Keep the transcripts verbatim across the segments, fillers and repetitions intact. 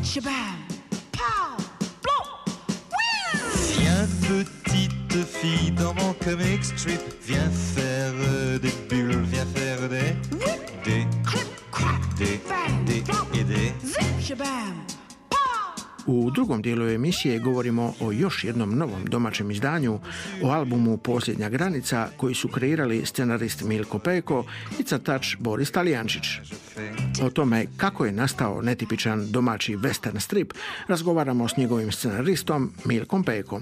Shabam, pow, blow, wheel. Viens petite fille dans mon comic strip, viens faire euh, des bulles, viens faire des des Clip, crack, des bang, des flop, et des. zip, shabam. U drugom dijelu emisije govorimo o još jednom novom domaćem izdanju, o albumu Posljednja granica koji su kreirali scenarist Milko Peko i crtač Boris Talijančić. O tome kako je nastao netipičan domaći western strip razgovaramo s njegovim scenaristom Milkom Pekom.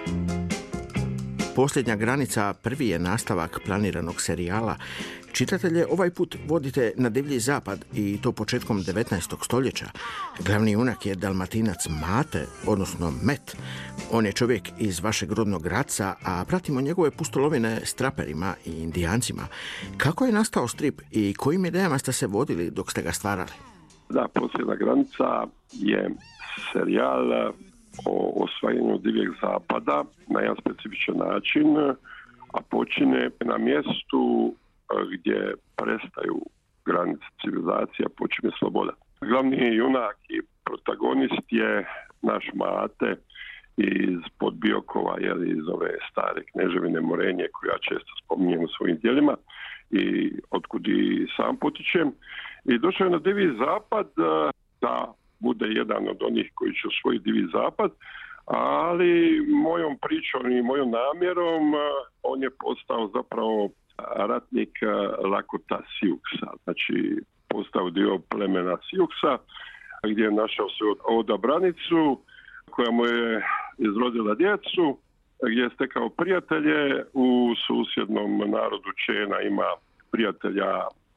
Posljednja granica prvi je nastavak planiranog serijala. Čitatelje ovaj put vodite na divlji zapad i to početkom devetnaestog stoljeća. Glavni junak je Dalmatinac Mate, odnosno Met. On je čovjek iz vašeg rodnog Graca, a pratimo njegove pustolovine s traperima i indijancima. Kako je nastao strip i kojim idejama ste se vodili dok ste ga stvarali? Da, Posljednja granica je serijal o osvajanju divljeg zapada na jedan specifičan način, a počine na mjestu gdje prestaju granice civilizacija, počinje sloboda. Glavni junak i protagonist je naš Mate iz Podbiokova, jer iz ove stare kneževine Morenje, koju ja često spominjem u svojim djelima i otkud i sam potičem. I došao je na divlji zapad da bude jedan od onih koji će osvojiti divlji zapad, ali mojom pričom i mojom namjerom on je postao zapravo ratnik Lakota Siuksa, znači postao dio plemena Siuksa, gdje je našao svoju odabranicu koja mu je izrodila djecu, gdje je stekao prijatelje. U susjednom narodu Čena ima prijatelja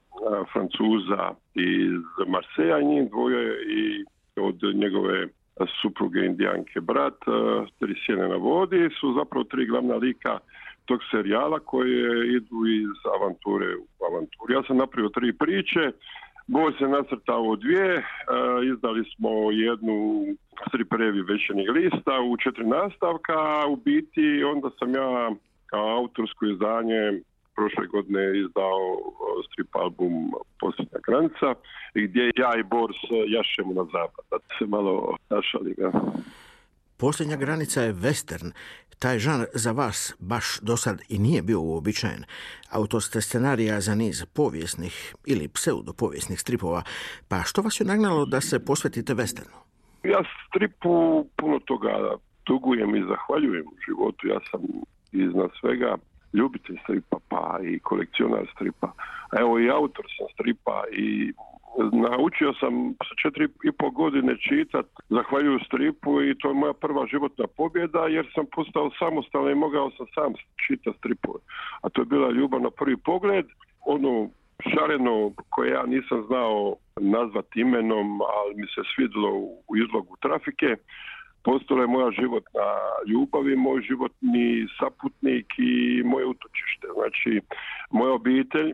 Francuza iz Marseja, njih dvoje, i od njegove supruge Indijanke brat, Tri sjene na vodi, su zapravo tri glavna lika tog serijala koje idu iz avanture u avanturu. Ja sam napravio tri priče, Boj se nacrtao u dvije, e, izdali smo jednu striprevi Večernjeg lista u četiri nastavka, a u biti onda sam ja kao autorsko izdanje prošle godine izdao strip album Posljednja granica, gdje ja i Boris jašemo na zapad, da se malo našalim. Ja. Posljednja granica je western. Taj žanr za vas baš do sad i nije bio uobičajen. Autor ste scenarija za niz povijesnih ili pseudopovijesnih stripova, pa što vas je nagnalo da se posvetite westernu? Ja stripu puno toga dugujem i zahvaljujem u životu. Ja sam iznad svega ljubitelj stripa, pa i kolekcionar stripa. A evo i autor sam stripa i naučio sam sa četiri i pol godine čitat zahvaljuju stripu i to je moja prva životna pobjeda, jer sam postao samostalan i mogao sam sam čitati stripove. A to je bila ljubav na prvi pogled, ono šareno koje ja nisam znao nazvati imenom, ali mi se svidjelo u izlogu Trafike. Postala je moja životna ljubav i moj životni saputnik i moje utočište. Znači, moja obitelj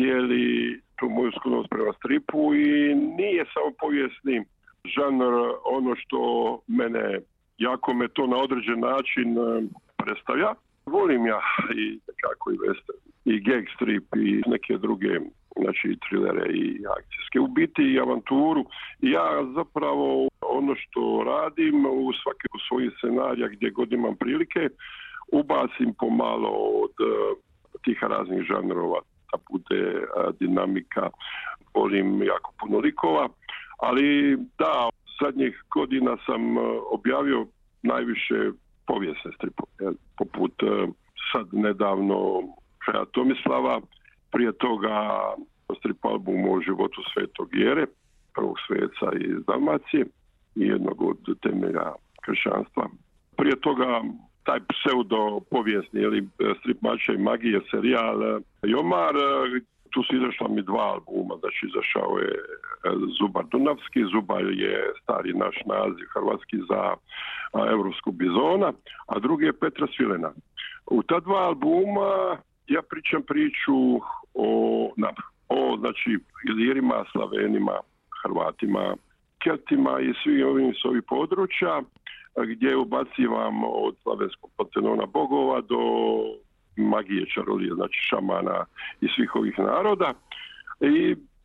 dijeli tu moju sklonost prema stripu i nije samo povijesni žanr ono što mene, jako me to na određen način predstavlja. Volim ja i kako i western, i gag strip i neke druge, znači trilere i akcijske, u biti i avanturu. I ja zapravo ono što radim u svake u svojih scenarija gdje god imam prilike, ubacim pomalo od tih raznih žanrova, da bude dinamika. Volim jako puno likova, ali da, zadnjih godina sam objavio najviše povijesne stripove, poput sad nedavno Kraja Tomislava, prije toga strip album o životu Svetog Jere, prvog sveca iz Dalmacije i jednog od temelja kršćanstva. Prije toga taj pseudo povijesni ili strip Mača i magije serijal Jomar, tu su izašla mi dva albuma, znači izašao je Zubar Dunavski, Zubar je stari naš naziv hrvatski za evropskog bizona, a drugi je Petra Svilena. U ta dva albuma ja pričam priču o, na, o znači, Ilirima, Slavenima, Hrvatima, Keltima i svim ovim s ovih područja, gdje ubacivam od slavenskog panteona bogova do magije, čarolije, znači šamana i svih ovih naroda. I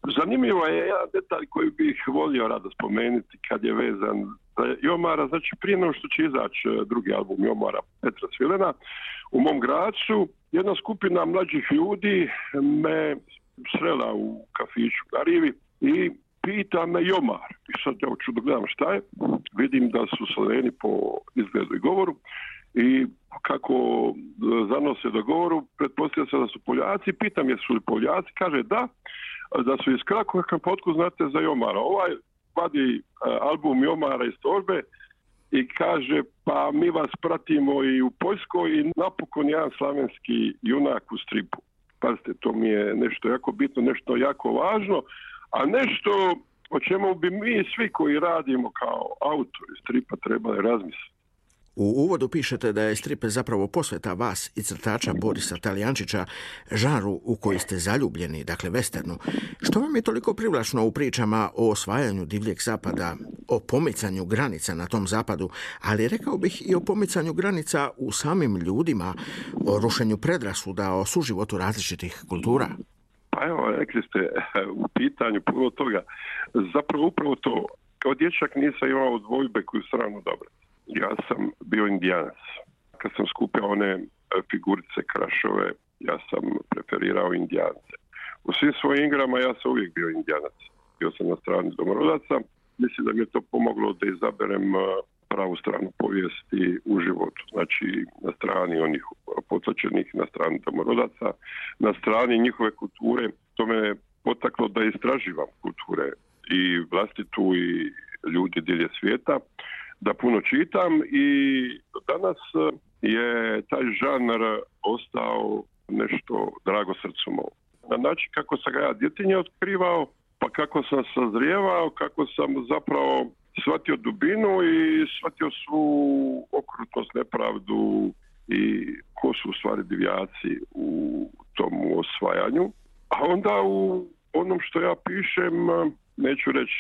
Zanimljivo je jedan detalj koji bih volio rado spomenuti kad je vezan za Jomara. Znači, prije nego što će izaći drugi album Jomara Petra Svilena, u mom gradcu jedna skupina mlađih ljudi me srela u kafiću na rivi i pita me Jomar. I sad ja ću da gledam šta je. Vidim da su Sloveni po izgledu i govoru i kako zanose do govoru, pretpostavlja se da su Poljaci. Pitam jesu li Poljaci, kaže da, da su iz Krakova. Potku znate za Jomara. Ovaj vadi album Jomara iz torbe i kaže pa mi vas pratimo i u Poljskoj i napokon jedan slavenski junak u stripu. Pazite, to mi je nešto jako bitno, nešto jako važno, a nešto o čemu bi mi svi koji radimo kao autori stripa trebali razmisliti. U uvodu pišete da je strip zapravo posveta vas i crtača Borisa Talijančića žanru u koji ste zaljubljeni, dakle westernu. Što vam je toliko privlačno u pričama o osvajanju divljeg zapada, o pomicanju granica na tom zapadu, ali rekao bih i o pomicanju granica u samim ljudima, o rušenju predrasuda, o suživotu različitih kultura? Pa evo, rekli ste u pitanju puno toga. Zapravo upravo to. Kao dječak nisam imao dvojbe koju stranu dobro. Ja sam bio indijanac. Kad sam skupio one figurice, krašove, ja sam preferirao indijance. U svim svojim igrama ja sam uvijek bio indijanac. Bio sam na strani domorodaca. Mislim da mi je to pomoglo da izaberem pravu stranu povijesti u životu. Znači na strani onih potlačenih, na strani domorodaca, na strani njihove kulture. To me potaklo da istraživam kulture i vlastitu i ljudi dilje svijeta, da puno čitam i danas je taj žanr ostao nešto drago srcu mom. Na način kako sam ga ja djetinje otkrivao, pa kako sam sazrijevao, kako sam zapravo shvatio dubinu i shvatio svu okrutnost, nepravdu i ko su u stvari divljaci u tom osvajanju. A onda u onom što ja pišem, neću reći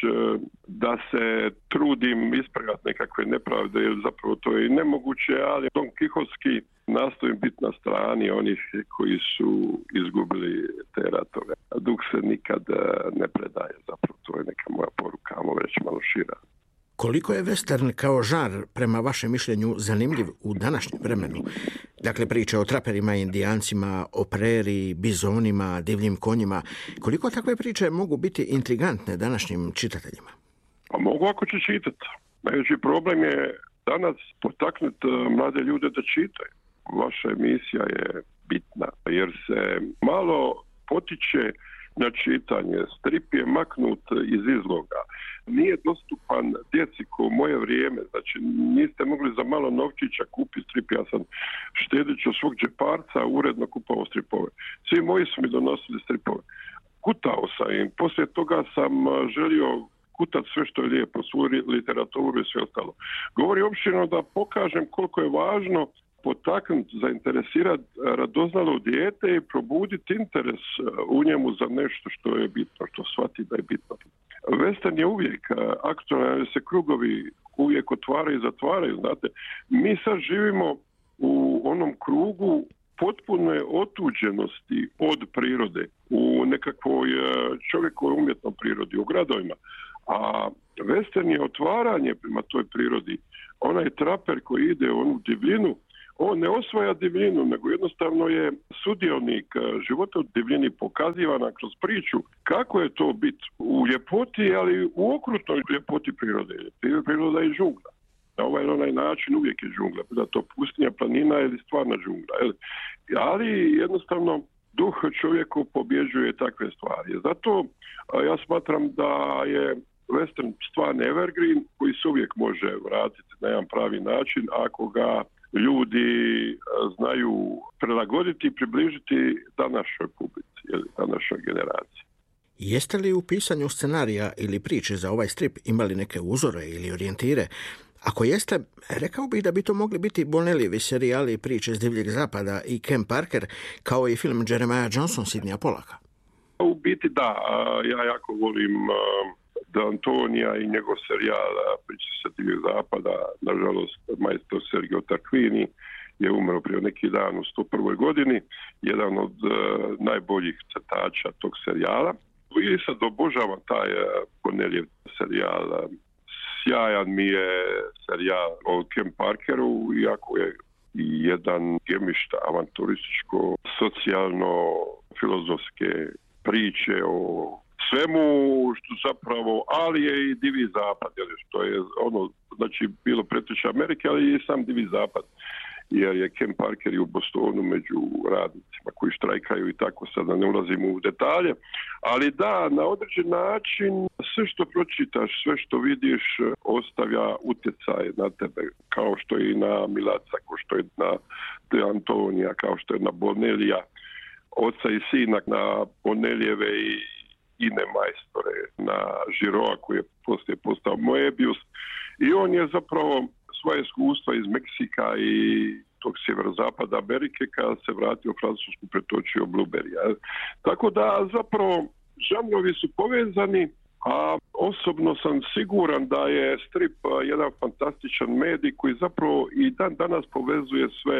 da se trudim ispravljati nekakve nepravde, jer zapravo to je i nemoguće, ali Don Kihotski nastojim biti na strani onih koji su izgubili te ratove. Duh se nikad ne predaje, zapravo to je neka moja poruka, mogu reći malo šira. Koliko je western kao žanr, prema vašem mišljenju, zanimljiv u današnjem vremenu? Dakle, priče o traperima, indijancima, o preriji, bizonima, divljim konjima. Koliko takve priče mogu biti intrigantne današnjim čitateljima? Pa mogu ako će čitati. Najveći problem je danas potaknuti mlade ljude da čitaju. Vaša emisija je bitna jer se malo potiče na čitanje. Strip je maknut iz izloga. Nije dostupan djeci ko u moje vrijeme. Znači, niste mogli za malo novčića kupiti strip. Ja sam štedić od svog džeparca uredno kupao stripove. Svi moji su mi donosili stripove. Kutao sam im. Poslije toga sam želio kutati sve što je lijepo, svu literaturu i sve ostalo. Govori opširno da pokažem koliko je važno potaknuti, zainteresirati radoznalo dijete i probuditi interes u njemu za nešto što je bitno, što shvati da je bitno. Western je uvijek aktualan, jer se krugovi uvijek otvaraju i zatvaraju. Znate, mi sad živimo u onom krugu potpune otuđenosti od prirode, u nekakvoj čovjekovoj umjetnoj prirodi, u gradovima. A western je otvaranje prema toj prirodi. Onaj traper koji ide u onu divljinu, on ne osvaja divljinu, nego jednostavno je sudionik života u divljini, pokazivana kroz priču kako je to biti u ljepoti, ali u okrutnoj ljepoti prirode. Priroda je džungla. Na ovaj ili onaj način uvijek je džungla, da to pustinja, planina ili stvarna džungla. Ali jednostavno duh čovjeku pobjeđuje takve stvari. Zato ja smatram da je western stvarni evergreen koji se uvijek može vratiti na jedan pravi način ako ga ljudi znaju prilagoditi i približiti današnjoj publici ili današnjoj generaciji. Jeste li u pisanju scenarija ili priče za ovaj strip imali neke uzore ili orijentire? Ako jeste, rekao bih da bi to mogli biti Bonnellijevi serijali i priče iz Divljeg zapada i Ken Parker, kao i film Jeremiah Johnson Sidneya Pollacka. U biti da, ja jako volim D'Antonija i njegov serijal Priče sa Divljeg zapada. Nažalost, majstor Sergio Tacchini je umro prije neki dan u sto prvoj godini, jedan od uh, najboljih crtača tog serijala. I sad obožavam taj Cornelijev serijal. Sjajan mi je serijal o Ken Parkeru, iako je jedan gemišt avanturističko, socijalno, filozofske priče o svemu što zapravo, ali je i Divi zapad, što je ono, znači bilo preteča Amerike, ali i sam Divi zapad. Jer je Ken Parker i u Bostonu među radnicima koji štrajkaju i tako, sad ne ulazimo u detalje. Ali da, na određen način sve što pročitaš, sve što vidiš ostavlja utjecaj na tebe, kao što je i na Milaca, kao što je na De Antonija, kao što je na Bonelija, oca i sina, na Bonelijeve i ine majstore, na Žiroa koji je poslije postao Moebius. I on je zapravo svoje iskustva iz Meksika i tog sjeverozapada Amerike kada se vratio u Francusku pretočio Blueberry. Tako da zapravo žanrovi su povezani, a osobno sam siguran da je strip jedan fantastičan medij koji zapravo i dan danas povezuje sve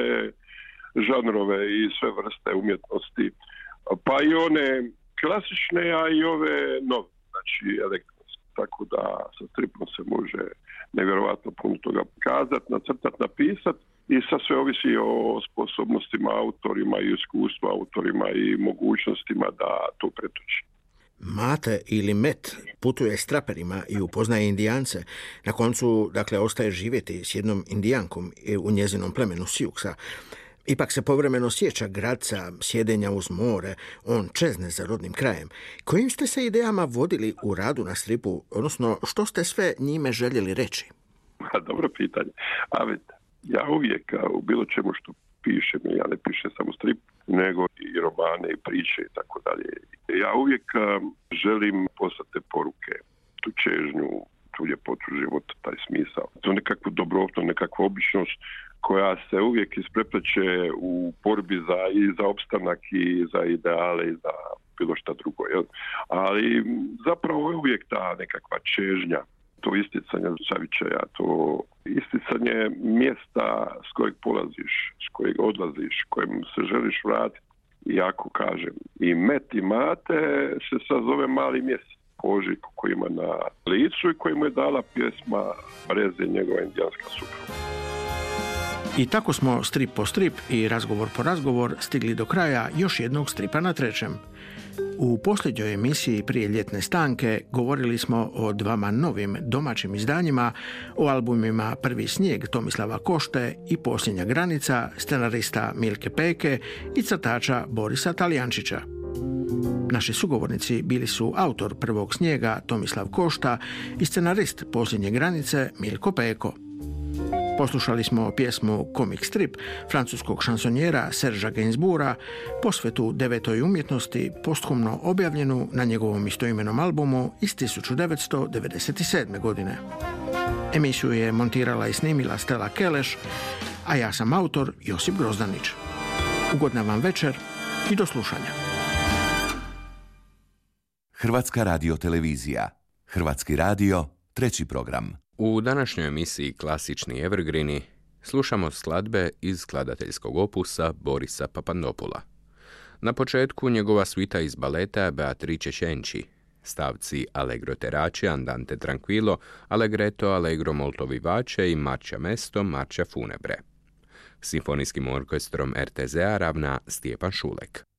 žanrove i sve vrste umjetnosti, pa i one klasične, a i ove nove, znači elektronske. Tako da sa stripom se može nevjerojatno puno toga kazati, nacrtati, napisati i sad sve ovisi o sposobnostima autorima i iskustvu autorima i mogućnostima da to pretoči. Mate ili Met putuje s traperima i upoznaje Indijance. Na koncu, dakle, ostaje živjeti s jednom Indijankom u njezinom plemenu Siuksa. Ipak se povremeno sjeća gradca, sjedenja uz more, on čezne za rodnim krajem. Kojim ste se idejama vodili u radu na stripu, odnosno što ste sve njime željeli reći? Dobro pitanje. A vidite, ja uvijek u bilo čemu što pišem, ja ne pišem samo strip, nego i romane i priče i tako dalje. Ja uvijek želim poslati te poruke, tu čežnju, tu ljepotu života, taj smisao. To nekakvu dobrotu, nekakvu običnost koja se uvijek isprepleće u borbi za, i za opstanak i za ideale i za bilo šta drugo. Jel? Ali zapravo je uvijek ta nekakva čežnja, to isticanje zavičaja, to isticanje mjesta s kojeg polaziš, s kojeg odlaziš, kojem se želiš vratiti. I ako kažem, i Met i Mate se sad zove Mali mjesec, požiljku koji ima na licu i koji mu je dala pjesma Breze, njegova indijanska supruga. I tako smo strip po strip i razgovor po razgovor stigli do kraja još jednog stripa na trećem. U posljednjoj emisiji prije ljetne stanke govorili smo o dvama novim domaćim izdanjima, o albumima Prvi snijeg Tomislava Košte i Posljednja granica scenarista Milke Peke i crtača Borisa Talijančića. Naši sugovornici bili su autor Prvog snijega Tomislav Košta i scenarist Posljednje granice Milko Peko. Poslušali smo pjesmu Comic Strip francuskog šansonjera Serža Gainsbourga, posvetu devetoj umjetnosti, posthumno objavljenu na njegovom istoimenom albumu iz tisuću devetsto devedeset sedme. godine. Emisiju je montirala i snimila Stella Keleš, a ja sam autor Josip Grozdanić. Ugodna vam večer i do slušanja. Hrvatska radiotelevizija. Hrvatski radio, treći program. U današnjoj emisiji Klasični evergreeni slušamo skladbe iz skladateljskog opusa Borisa Papandopula. Na početku njegova svita iz baleta Beatrice Cenci, stavci Allegro Terace, Andante Tranquillo, Allegretto, Allegro molto vivace i Marcia mesto, Marcia funebre. Simfonijskim orkestrom er te zea ravna Stjepan Šulek.